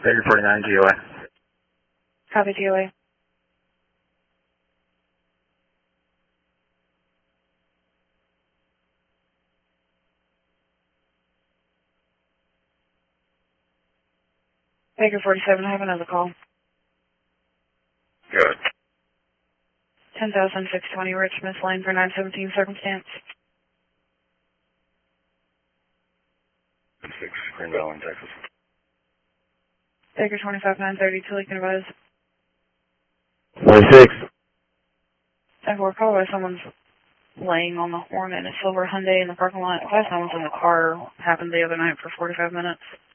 Baker 49 GOA. Copy GOA. Baker 47, I have another call. Good. 10,620 Rich Smith Lane for 917 circumstance. 6, Green Valley, Texas. Baker 25, 930, Toledo, advise. 46. 10-4, call by someone's laying on the horn in a silver Hyundai in the parking lot. Last time I was in the car, happened the other night for 45 minutes.